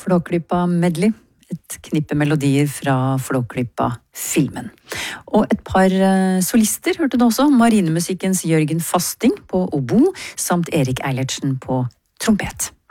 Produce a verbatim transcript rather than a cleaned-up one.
Flåklypa medley, et knippe melodier fra Flåklypa-filmen. Og et par solister hørte du også, marinemusikkens Jørgen Fasting på obo, samt Erik Eilertsen på trompet.